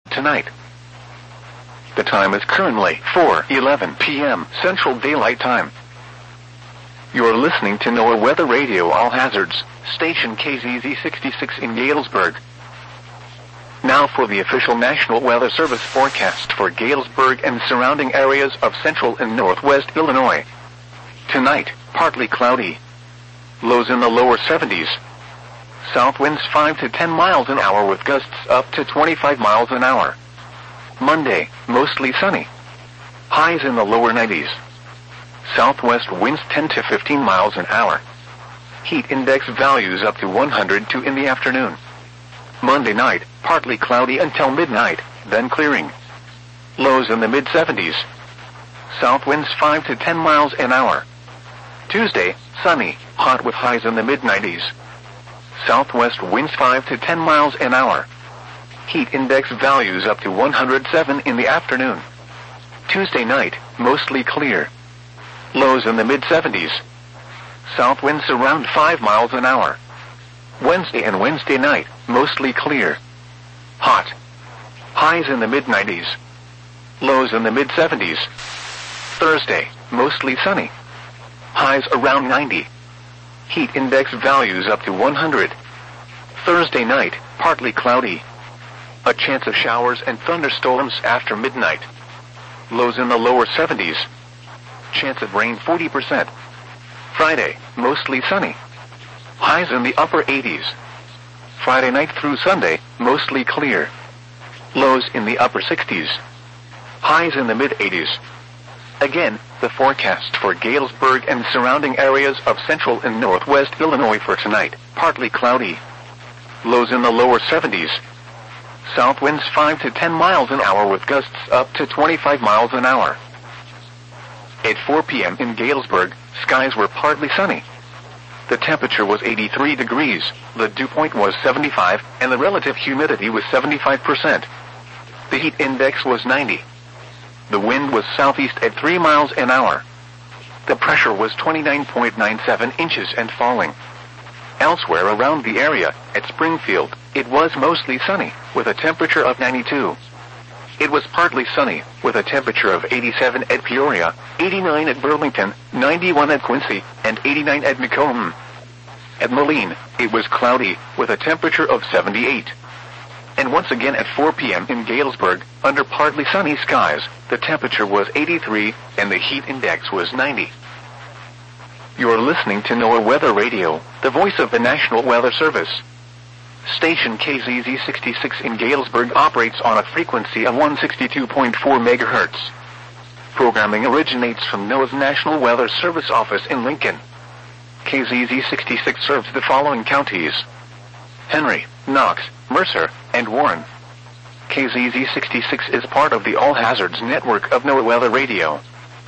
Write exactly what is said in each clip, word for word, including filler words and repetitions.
tonight. The time is currently four eleven p m Central Daylight Time. You're listening to NOAA Weather Radio All Hazards, station K Z Z sixty-six in Galesburg. Now for the official National Weather Service forecast for Galesburg and surrounding areas of central and northwest Illinois. Tonight, partly cloudy. Lows in the lower seventies. South winds five to ten miles an hour with gusts up to twenty-five miles an hour. Monday, mostly sunny. Highs in the lower nineties. Southwest winds ten to fifteen miles an hour. Heat index values up to one hundred two in the afternoon. Monday night, partly cloudy until midnight, then clearing. Lows in the mid seventies. South winds five to ten miles an hour. Tuesday, sunny, hot with highs in the mid nineties. Southwest winds five to ten miles an hour. Heat index values up to one hundred seven in the afternoon. Tuesday night, mostly clear. Lows in the mid seventies. South winds around five miles an hour. Wednesday and Wednesday night, mostly clear. Hot. Highs in the mid nineties. Lows in the mid seventies. Thursday, mostly sunny. Highs around ninety. Heat index values up to one hundred. Thursday night, partly cloudy. A chance of showers and thunderstorms after midnight. Lows in the lower seventies. Chance of rain forty percent. Friday, mostly sunny. Highs in the upper eighties. Friday night through Sunday, mostly clear. Lows in the upper sixties. Highs in the mid eighties. Again, the forecast for Galesburg and surrounding areas of central and northwest Illinois for tonight, partly cloudy. Lows in the lower seventies. South winds five to ten miles an hour with gusts up to twenty-five miles an hour. At four p m in Galesburg, skies were partly sunny. The temperature was eighty-three degrees, the dew point was seventy-five, and the relative humidity was seventy-five percent. The heat index was ninety. The wind was southeast at three miles an hour. The pressure was twenty-nine point nine seven inches and falling. Elsewhere around the area, at Springfield, it was mostly sunny, with a temperature of ninety-two. It was partly sunny, with a temperature of eighty-seven at Peoria, eighty-nine at Burlington, ninety-one at Quincy, and eighty-nine at Macomb. At Moline, it was cloudy, with a temperature of seventy-eight. And once again at four p m in Galesburg, under partly sunny skies, the temperature was eighty-three, and the heat index was ninety. You're listening to NOAA Weather Radio, the voice of the National Weather Service. Station K Z Z sixty-six in Galesburg operates on a frequency of one sixty-two point four megahertz. Programming originates from NOAA's National Weather Service office in Lincoln. K Z Z sixty-six serves the following counties: Henry, Knox, Mercer, and Warren. K Z Z sixty-six is part of the All Hazards network of NOAA Weather Radio.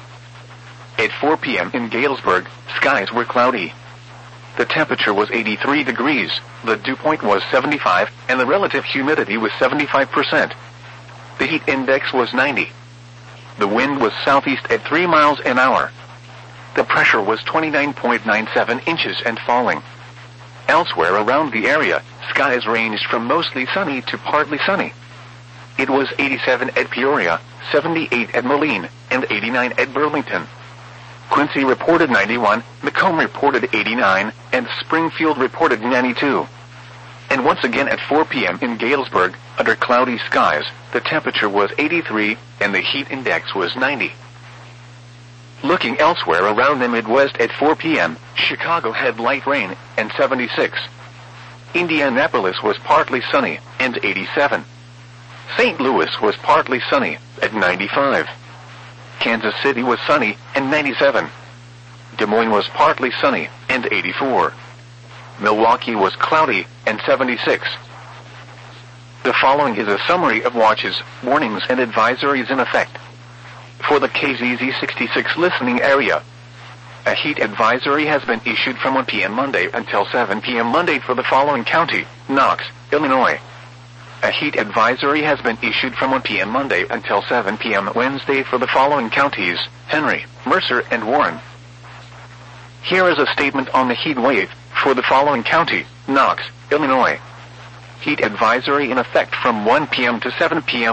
At four p m in Galesburg, skies were cloudy. The temperature was eighty-three degrees, the dew point was seventy-five, and the relative humidity was seventy-five percent. The heat index was ninety. The wind was southeast at three miles an hour. The pressure was twenty-nine point nine seven inches and falling. Elsewhere around the area, skies ranged from mostly sunny to partly sunny. It was eighty-seven at Peoria, seventy-eight at Moline, and eighty-nine at Burlington. Quincy reported ninety-one, Macomb reported eighty-nine, and Springfield reported ninety-two. And once again at four p m in Galesburg, under cloudy skies, the temperature was eighty-three, and the heat index was ninety. Looking elsewhere around the Midwest at four p m, Chicago had light rain, and seventy-six. Indianapolis was partly sunny, and eighty-seven. Saint Louis was partly sunny, at ninety-five. Kansas City was sunny, and ninety-seven. Des Moines was partly sunny, and eighty-four. Milwaukee was cloudy, and seventy-six. The following is a summary of watches, warnings, and advisories in effect. For the K Z Z sixty-six listening area, a heat advisory has been issued from one p m Monday until seven p m Monday for the following county: Knox, Illinois. A heat advisory has been issued from one p m Monday until seven p m Wednesday for the following counties: Henry, Mercer, and Warren. Here is a statement on the heat wave for the following county: Knox, Illinois. Heat advisory in effect from one p m to seven p m